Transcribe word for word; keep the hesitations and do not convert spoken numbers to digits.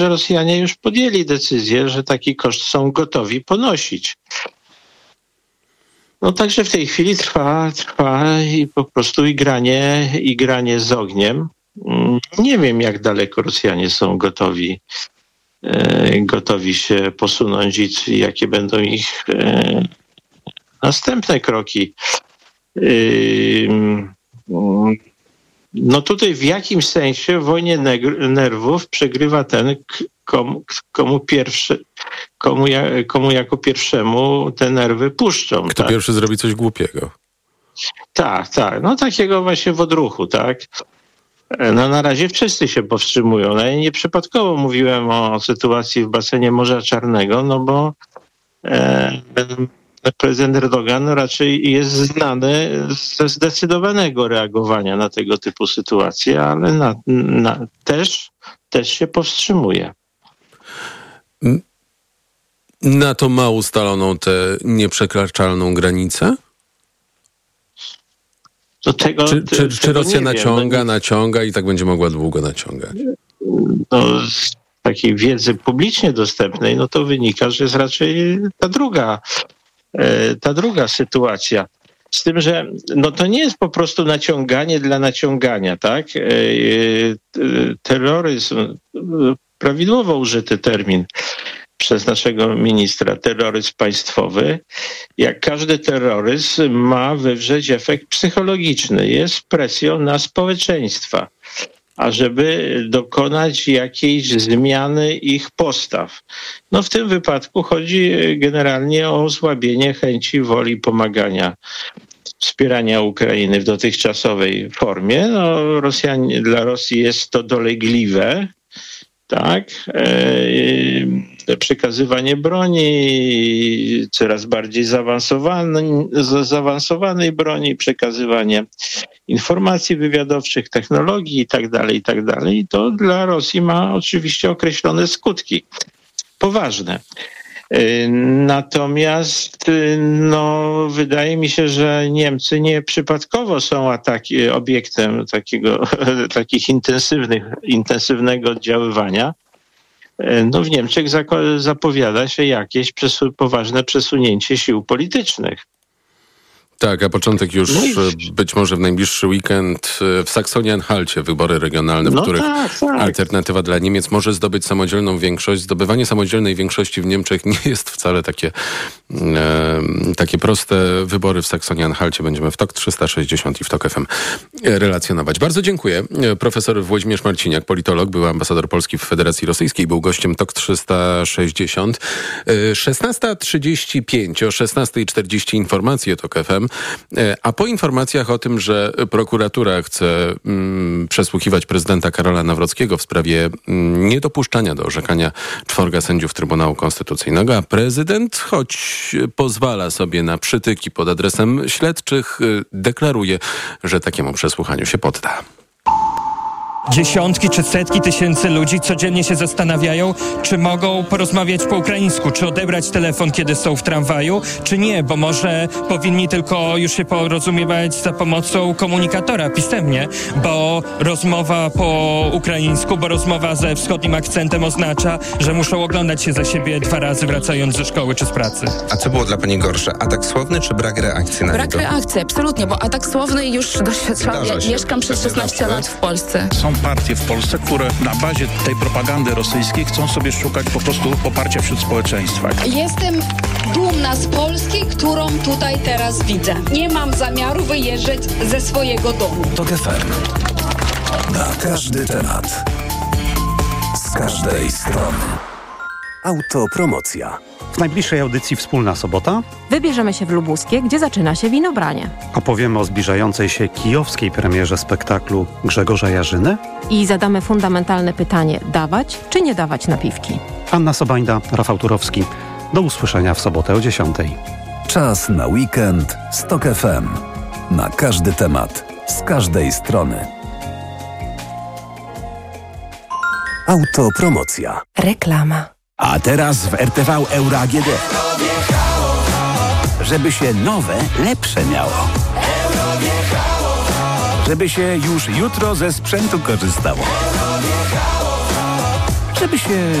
że Rosjanie już podjęli decyzję, że taki koszt są gotowi ponosić. No także w tej chwili trwa, trwa i po prostu igranie, igranie z ogniem. Nie wiem, jak daleko Rosjanie są gotowi, e, gotowi się posunąć i jakie będą ich e, następne kroki. E, no tutaj w jakimś sensie w wojnie nerwów przegrywa ten, komu, komu, pierwszy, komu, ja, komu jako pierwszemu te nerwy puszczą. Kto tak? pierwszy zrobi coś głupiego. Tak, tak. No takiego właśnie w odruchu, tak? No na razie wszyscy się powstrzymują. No ja nieprzypadkowo mówiłem o sytuacji w basenie Morza Czarnego, no bo e, prezydent Erdogan raczej jest znany ze zdecydowanego reagowania na tego typu sytuacje, ale na, na, też, też się powstrzymuje. NATO ma ustaloną tę nieprzekraczalną granicę? Do tego, czy, czy, tego czy Rosja naciąga, wiem. naciąga i tak będzie mogła długo naciągać? No, z takiej wiedzy publicznie dostępnej, no to wynika, że jest raczej ta druga, ta druga sytuacja. Z tym, że no to nie jest po prostu naciąganie dla naciągania, tak? Terroryzm, prawidłowo użyty termin przez naszego ministra, terroryzm państwowy, jak każdy terroryzm ma wywrzeć efekt psychologiczny, jest presją na społeczeństwa, ażeby dokonać jakiejś zmiany ich postaw. No w tym wypadku chodzi generalnie o osłabienie chęci, woli pomagania, wspierania Ukrainy w dotychczasowej formie. No Rosjanie, dla Rosji jest to dolegliwe, tak, e, przekazywanie broni, coraz bardziej zaawansowanej, zaawansowanej broni, przekazywanie informacji wywiadowczych, technologii i tak dalej, i tak dalej. I to dla Rosji ma oczywiście określone skutki poważne. Natomiast no, wydaje mi się, że Niemcy nieprzypadkowo są ataki, obiektem takiego, takich intensywnych, intensywnego oddziaływania. No, w Niemczech zapowiada się jakieś przesu- poważne przesunięcie sił politycznych. Tak, a początek już no i... być może w najbliższy weekend w Saksonii-Anhalcie, wybory regionalne, w no których tak, tak. alternatywa dla Niemiec może zdobyć samodzielną większość. Zdobywanie samodzielnej większości w Niemczech nie jest wcale takie, e, takie proste. Wybory w Saksonii-Anhalcie będziemy w Tok trzysta sześćdziesiąt i w Tok F M relacjonować. Bardzo dziękuję. Profesor Włodzimierz Marciniak, politolog, był ambasador Polski w Federacji Rosyjskiej, był gościem Tok trzysta sześćdziesiąt. szesnasta trzydzieści pięć, o szesnasta czterdzieści informacje Tok F M. A po informacjach o tym, że prokuratura chce mm, przesłuchiwać prezydenta Karola Nawrockiego w sprawie mm, niedopuszczania do orzekania czworga sędziów Trybunału Konstytucyjnego, a prezydent, choć pozwala sobie na przytyki pod adresem śledczych, deklaruje, że takiemu przesłuchaniu się podda. Dziesiątki czy setki tysięcy ludzi codziennie się zastanawiają, czy mogą porozmawiać po ukraińsku, czy odebrać telefon, kiedy są w tramwaju, czy nie, bo może powinni tylko już się porozumiewać za pomocą komunikatora pisemnie, bo rozmowa po ukraińsku, bo rozmowa ze wschodnim akcentem oznacza, że muszą oglądać się za siebie dwa razy, wracając ze szkoły czy z pracy. A co było dla pani gorsze? Atak słowny czy brak reakcji na Brak niego? reakcji, absolutnie, bo atak słowny już doświadczam. Ja mieszkam przez szesnaście lat w Polsce. Są partie w Polsce, które na bazie tej propagandy rosyjskiej chcą sobie szukać po prostu poparcia wśród społeczeństwa. Jestem dumna z Polski, którą tutaj teraz widzę. Nie mam zamiaru wyjeżdżać ze swojego domu. Tok F M. Na każdy temat. Z każdej strony. Autopromocja. W najbliższej audycji Wspólna Sobota wybierzemy się w Lubuskie, gdzie zaczyna się winobranie. Opowiemy o zbliżającej się kijowskiej premierze spektaklu Grzegorza Jarzyny i zadamy fundamentalne pytanie: dawać czy nie dawać napiwki? Anna Sobańda, Rafał Turowski. Do usłyszenia w sobotę o dziesiątej. Czas na weekend z Tok F M. Na każdy temat, z każdej strony. Autopromocja. Reklama. A teraz w R T V Euro A G D. Żeby się nowe, lepsze miało. Żeby się już jutro ze sprzętu korzystało. żeby się